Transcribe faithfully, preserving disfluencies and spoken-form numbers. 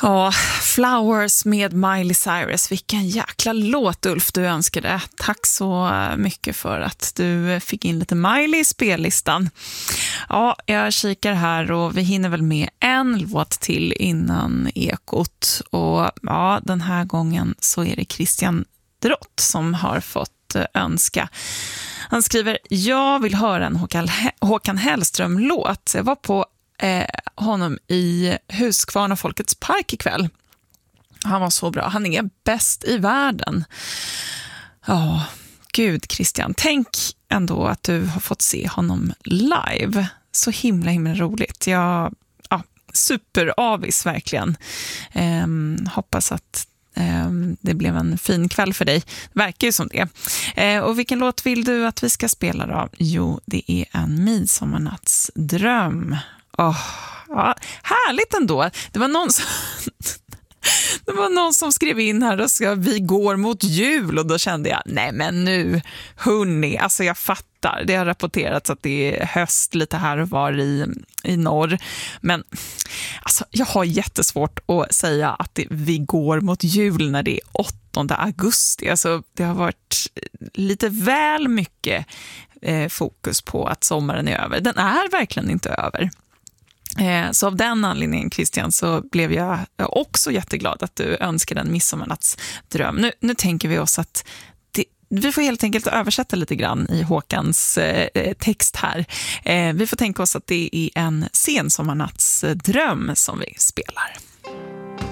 Ja, Flowers med Miley Cyrus. Vilken jäkla låt, Ulf, du önskade. Tack så mycket för att du fick in lite Miley i spellistan. Ja, jag kikar här och vi hinner väl med en låt till innan Ekot. Och ja, den här gången så är det Christian Drott som har fått önska. Han skriver: jag vill höra en Håkan, Håkan Hellström-låt. Jag var på eh, honom i Huskvarna Folkets park ikväll. Han var så bra. Han är bäst i världen. Ja, gud Christian. Tänk ändå att du har fått se honom live. Så himla himla roligt. Jag, ja, superavis verkligen. Eh, hoppas att det blev en fin kväll för dig. Det verkar ju som det. Och vilken låt vill du att vi ska spela då? Jo, det är En midsommarnattsdröm. Åh, ja, härligt ändå. Det var någon som... Det var någon som skrev in här och ska vi går mot jul, och då kände jag, nej men nu, hörni, alltså jag fattar. Det har rapporterats att det är höst lite här och var i, i norr. Men alltså, jag har jättesvårt att säga att det, vi går mot jul när det är åttonde augusti. Alltså, det har varit lite väl mycket eh, fokus på att sommaren är över. Den är verkligen inte över. Så av den anledningen, Christian, så blev jag också jätteglad att du önskade en midsommarnattsdröm. Nu, nu tänker vi oss att det, vi får helt enkelt översätta lite grann i Håkans eh, text här. Eh, vi får tänka oss att det är en sensommarnattsdröm som vi spelar.